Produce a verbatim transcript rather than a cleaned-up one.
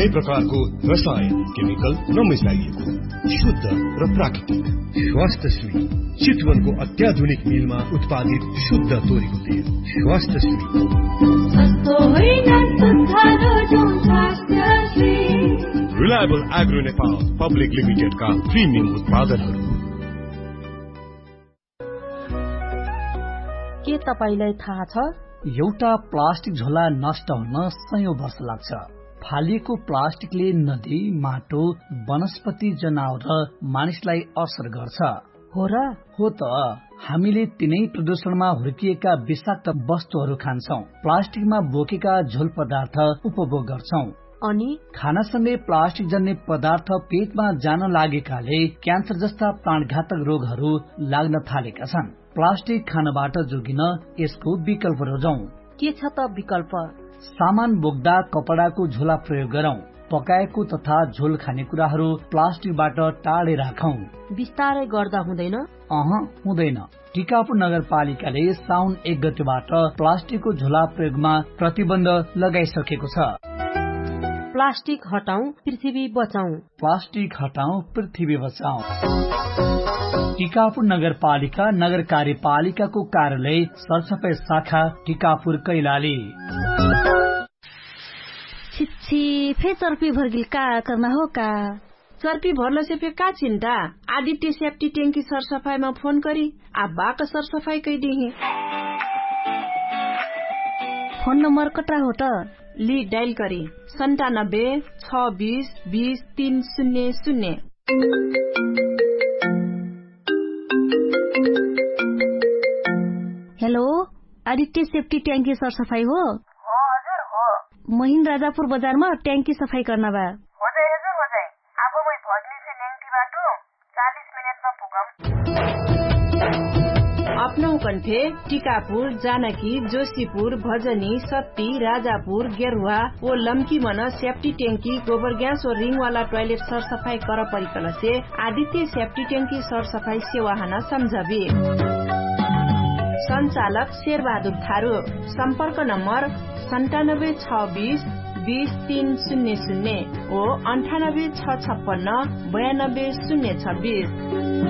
कुनै प्रकारको रसायन केमिकल नमिसाइएको शुद्ध र प्राकृतिक स्वास्थ्यश्री चितवनको अत्याधुनिक मिलमा उत्पादित शुद्ध तोरीको तेल स्वास्थ्यश्री। रिलायबल एग्रो नेपाल पब्लिक लिमिटेडका प्रिमियम उत्पादनहरू। के तपाईलाई थाहा छ एउटा प्लास्टिक झोला नष्ट हुन सयौं वर्ष लाग्छ। फालिएको प्लास्टिकले नदी, माटो, वनस्पति, जनावर र मानिसलाई असर गर्छ। हो र? हो त। हामीले तिनै प्रदूषणमा हुर्किएका विषाक्त वस्तुहरू खान्छौं, प्लास्टिकमा बोकेका झोल पदार्थ उपभोग गर्छौं अनि खानासँगै प्लास्टिक जन्य पदार्थ पेटमा जान लागेकाले क्यान्सर जस्ता प्राणघातक रोगहरू लाग्न थालेका छन्। प्लास्टिक खानबाट जोगिन यसको विकल्प रोजौं। के छ त विकल्प? सामान बोक्दा कपडाको झोला प्रयोग गरौं। पकाएको तथा झोल खानेकुराहरू प्लास्टिकबाट टाढे राखौं। बिस्तारै गर्दा हुँदैन? अह हुँदैन। टिकापुर नगरपालिकाले साउन एक गतेबाट प्लास्टिकको झोला प्रयोगमा प्रतिबन्ध लगाइसकेको छ। प्लास्टिक हटाऊ, पृथ्वी बचाऊ। प्लास्टिक हटाऊ, पृथ्वी बचाऊ। टिकापुर नगरपालिका नगर कार्यपालिकाको कार्यालय सरसफाई शाखा टिकापुर कैलाली। छिच्छी फे चर्पी भर्गिल का करना हो का? चर्पी भर्ल से फे का चिन्ता? आदित्य सेफ्टी ट्याङ्की सरसफाईमा फोन करी आ बाक सरसफाई कैदिहे। फोन नम्बर कटा हो त? ली डायल करी सन्तानब्बे छ बीस बीस तीन शून्य शून्य। हेलो, आदित्य सेफ्टी ट्याङ्की सरसफाई हो? हजुर हो। महिन राजापुर बजारमा ट्याङ्की सफाई गर्न बा। होजै हजुर होजै। अब मै भग्ली से न्याङ्टी बाटो चालीस मिनेटमा पुगम। अपनौ कन्फे टिकापुर, जानकी, जोशीपुर, भजनी, सत्ती, राजापुर, गेरुवा ओ लम्की मन सेफ्टी ट्याङ्की गोबर ग्यास और रिंग वाला टॉयलेट सरसफाई कर परिकल से आदित्य सेफ्टी ट्याङ्की सरसफाई सेवा हना सम्झबे। संचालक शेरबहादुर थारू। संपर्क नम्बर सन्तानब्बे छ बीस बीस तीन शून्य शून्य ओ अन्ठानब्बे छ छप्पन्न बयानब्बे शून्य छब्बीस।